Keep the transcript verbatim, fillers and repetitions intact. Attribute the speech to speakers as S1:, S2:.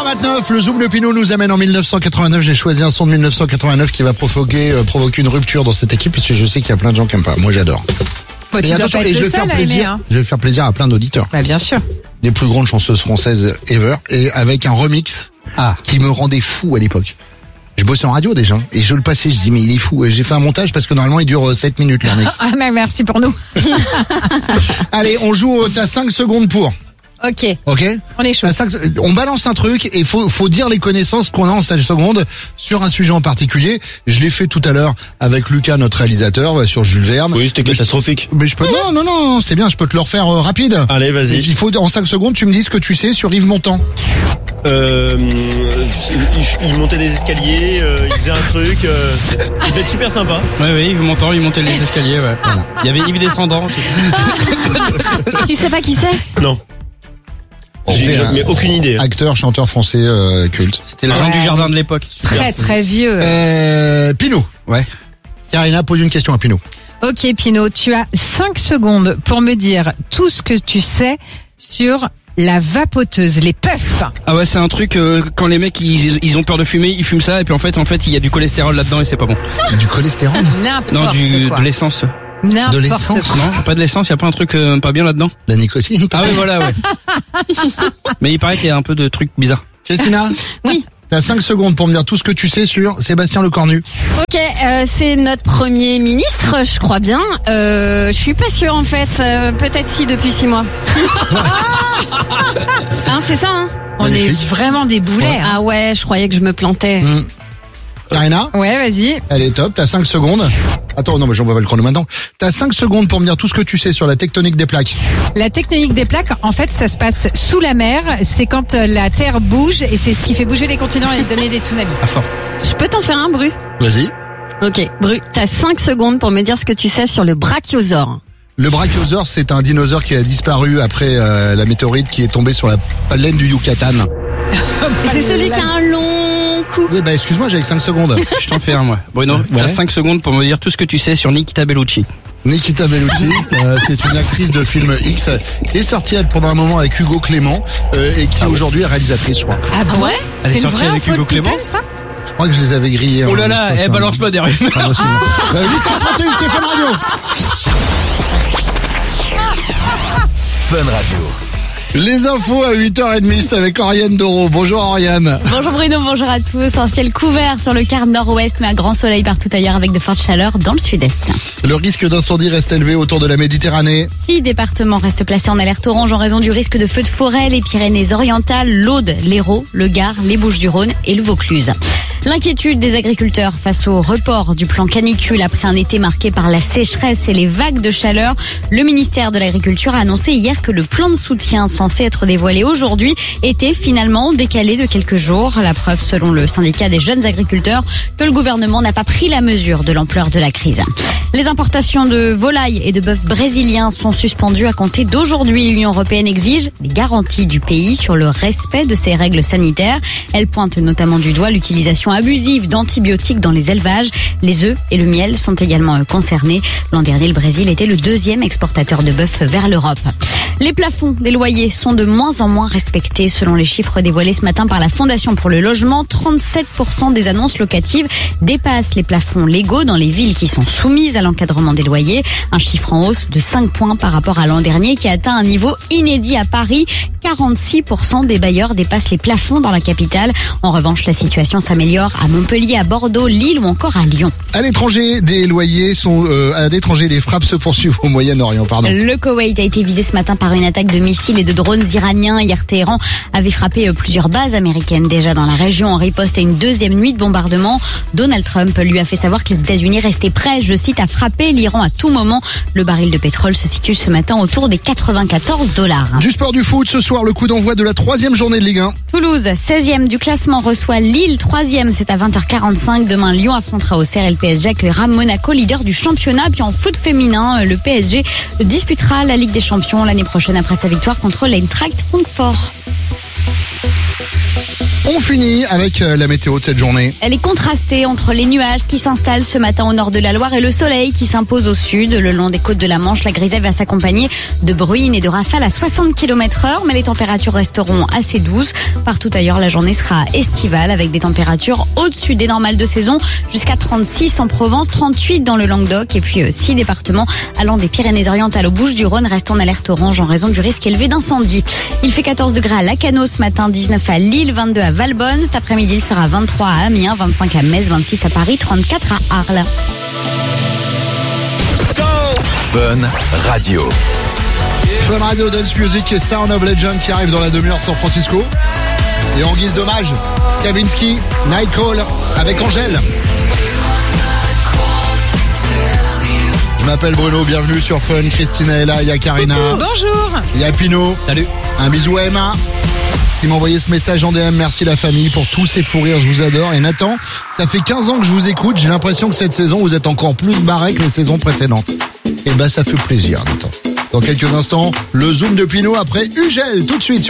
S1: heures vingt-neuf, le Zoom de Pinot nous amène en dix-neuf cent quatre-vingt-neuf. J'ai choisi un son de dix-neuf cent quatre-vingt-neuf qui va provoquer, euh, provoquer une rupture dans cette équipe, parce que je sais qu'il y a plein de gens qui aiment pas. Moi, j'adore.
S2: Bah, tu
S1: et
S2: dois
S1: attention,
S2: pas être
S1: et je
S2: le
S1: vais faire
S2: seul à
S1: plaisir.
S2: aimer, hein.
S1: Je vais faire plaisir à plein d'auditeurs.
S2: Bah, bien sûr.
S1: Des plus grandes chanteuses françaises ever, et avec un remix
S3: Ah.
S1: qui me rendait fou à l'époque. Je bossais en radio déjà, et je le passais, je dis mais il est fou. Et j'ai fait un montage parce que normalement il dure sept minutes le remix.
S2: Ah, mais merci pour nous.
S1: Allez, on joue, t'as cinq secondes pour.
S2: Ok.
S1: Ok?
S2: On est chaud.
S1: T'as cinq- on balance un truc et faut, faut dire les connaissances qu'on a en cinq secondes sur un sujet en particulier. Je l'ai fait tout à l'heure avec Lucas, notre réalisateur, sur Jules Verne.
S4: Oui, c'était catastrophique.
S1: Mais je peux, non, non, non, c'était bien, je peux te le refaire euh, rapide.
S4: Allez,
S1: Et
S4: vas-y.
S1: il faut, en cinq secondes, tu me dis ce que tu sais sur Yves Montand.
S4: Euh, il, il montait des escaliers, euh, il faisait un truc. Euh, il devait être super sympa.
S3: Ouais, oui, Yves Montand, il montait les escaliers, ouais. Voilà. Il y avait Yves Descendant aussi.
S2: Tu sais pas qui c'est?
S4: Non. J'ai
S1: C'était un
S4: mais aucune idée.
S1: Acteur, chanteur français euh, culte.
S3: C'était le Jean du Jardin de l'époque.
S2: Très
S4: Merci.
S2: très vieux.
S1: Euh, Pinot.
S3: Ouais.
S1: Karina pose une question à Pinot.
S2: Ok Pinot, tu as cinq secondes pour me dire tout ce que tu sais sur la vapoteuse, les puffs.
S3: Ah ouais, c'est un truc, euh, quand les mecs, ils, ils ont peur de fumer, ils fument ça, et puis en fait, en fait, il y a du cholestérol là-dedans et c'est pas bon.
S1: Du cholestérol?
S2: N'importe
S3: Non, du,
S2: quoi.
S3: de l'essence.
S2: N'importe
S1: de l'essence.
S2: quoi.
S3: Non, pas de l'essence, il y a pas un truc euh, pas bien là-dedans.
S1: La nicotine?
S3: Ah oui, voilà, ouais. Mais il paraît qu'il y a un peu de trucs bizarres.
S1: Christina?
S2: Oui.
S1: T'as cinq secondes pour me dire tout ce que tu sais sur Sébastien Lecornu.
S5: Ok, euh, c'est notre premier ministre, je crois bien. Euh, je suis pas sûre en fait. Euh, peut-être si depuis six mois. Hein, c'est ça. Hein
S2: On est
S1: Magnifique.
S2: vraiment des boulets. hein.
S5: ah ouais, je croyais que je me plantais.
S1: Mmh. Karina?
S2: Ouais, vas-y.
S1: Elle est top, t'as cinq secondes. Attends, non, mais j'en vois pas le chrono maintenant. T'as cinq secondes pour me dire tout ce que tu sais sur la tectonique des plaques.
S2: La tectonique des plaques, en fait, ça se passe sous la mer. C'est quand euh, la terre bouge et c'est ce qui fait bouger les continents et donner des tsunamis.
S3: À fort.
S5: Je peux t'en faire un, Bru?
S1: Vas-y.
S5: Ok, Bru, t'as cinq secondes pour me dire ce que tu sais sur le brachiosaure.
S1: Le brachiosaure, c'est un dinosaure qui a disparu après euh, la météorite qui est tombée sur la plaine du Yucatan.
S5: Et c'est celui qui a un long cou.
S1: Oui, bah excuse-moi, j'avais que cinq secondes.
S3: Je t'en fais un, moi. Bruno,
S1: Ouais.
S3: t'as cinq secondes pour me dire tout ce que tu sais sur Nikita Bellucci.
S1: Nikita Bellucci, euh, c'est une actrice de film X qui est sortie pendant un moment avec Hugo Clément euh, et qui aujourd'hui est réalisatrice, je crois.
S2: Ah bon?
S5: ouais
S3: Elle est
S2: C'est une
S3: sortie
S2: vraie
S3: avec
S2: info
S3: Hugo
S2: de people,
S3: Clément
S2: ça?
S1: Je crois que je les avais grillés.
S3: Oh
S1: en-
S3: là là,
S1: en
S3: eh,
S1: passant.
S3: balance-moi des rumeurs.
S1: Ah, bah, c'est bon. Euh, huit heures trente et une, c'est Fun Radio.
S6: Fun Radio.
S1: Les infos à huit heures trente, c'est avec Oriane Doro. Bonjour Oriane.
S7: Bonjour Bruno, bonjour à tous. Un ciel couvert sur le quart nord-ouest, mais un grand soleil partout ailleurs avec de fortes chaleurs dans le sud-est.
S1: Le risque d'incendie reste élevé autour de la Méditerranée.
S7: Six départements restent placés en alerte orange en raison du risque de feux de forêt, les Pyrénées-Orientales, l'Aude, l'Hérault, le Gard, les Bouches-du-Rhône et le Vaucluse. L'inquiétude des agriculteurs face au report du plan canicule après un été marqué par la sécheresse et les vagues de chaleur. Le ministère de l'Agriculture a annoncé hier que le plan de soutien censé être dévoilé aujourd'hui était finalement décalé de quelques jours. La preuve, selon le syndicat des jeunes agriculteurs, que le gouvernement n'a pas pris la mesure de l'ampleur de la crise. Les importations de volailles et de bœufs brésiliens sont suspendues à compter d'aujourd'hui. L'Union européenne exige des garanties du pays sur le respect de ses règles sanitaires. Elle pointe notamment du doigt l'utilisation abusive d'antibiotiques dans les élevages. Les œufs et le miel sont également concernés. L'an dernier, le Brésil était le deuxième exportateur de bœuf vers l'Europe. Les plafonds des loyers sont de moins en moins respectés selon les chiffres dévoilés ce matin par la Fondation pour le logement. trente-sept pour cent des annonces locatives dépassent les plafonds légaux dans les villes qui sont soumises à l'encadrement des loyers. Un chiffre en hausse de cinq points par rapport à l'an dernier qui a atteint un niveau inédit à Paris. quarante-six pour cent des bailleurs dépassent les plafonds dans la capitale. En revanche, la situation s'améliore à Montpellier, à Bordeaux, Lille ou encore à Lyon.
S1: À l'étranger, des loyers sont euh, à l'étranger, des frappes se poursuivent au Moyen-Orient. Pardon.
S7: Le Koweït a été visé ce matin par une attaque de missiles et de drones iraniens. Hier, Téhéran avait frappé plusieurs bases américaines déjà dans la région en riposte à une deuxième nuit de bombardement. Donald Trump lui a fait savoir que les États-Unis restaient prêts, je cite, à frapper l'Iran à tout moment. Le baril de pétrole se situe ce matin autour des quatre-vingt-quatorze dollars.
S1: Du sport, du foot, ce soir, le coup d'envoi de la troisième journée de Ligue un.
S7: Toulouse, seizième du classement, reçoit Lille, troisième, c'est à vingt heures quarante-cinq. Demain, Lyon affrontera Auxerre et le P S G accueillera Monaco, leader du championnat. Puis en foot féminin, le P S G disputera la Ligue des Champions l'année prochaine après sa victoire contre l'Eintracht Francfort.
S1: On finit avec euh, la météo de cette journée.
S7: Elle est contrastée entre les nuages qui s'installent ce matin au nord de la Loire et le soleil qui s'impose au sud. Le long des côtes de la Manche, la grisaille va s'accompagner de bruines et de rafales à soixante kilomètres heure, mais les températures resteront assez douces. Partout ailleurs, la journée sera estivale avec des températures au-dessus des normales de saison, jusqu'à trente-six en Provence, trente-huit dans le Languedoc et puis euh, six départements allant des Pyrénées-Orientales aux Bouches-du-Rhône restent en alerte orange en raison du risque élevé d'incendie. Il fait quatorze degrés à Lacanau ce matin, dix-neuf à Lille, vingt-deux à Valbonne. Cet après-midi, il fera vingt-trois à Amiens, vingt-cinq à Metz, vingt-six à Paris, trente-quatre à Arles.
S6: Fun Radio.
S1: Fun Radio, Dance Music et Sound of Legend qui arrive dans la demi-heure de San Francisco. Et en guise d'hommage, Kavinsky, Night Call avec Angèle. Je m'appelle Bruno, bienvenue sur Fun. Christina est là, il y a Karina.
S2: Bonjour.
S1: Il y a Pino.
S3: Salut.
S1: Un bisou à Emma qui m'a envoyé ce message en D M. Merci la famille pour tous ces fous rires, je vous adore. Et Nathan, ça fait quinze ans que je vous écoute. J'ai l'impression que cette saison, vous êtes encore plus barré que les saisons précédentes. Et bah ça fait plaisir, Nathan. Dans quelques instants, le zoom de Pino après Ugel, tout de suite sur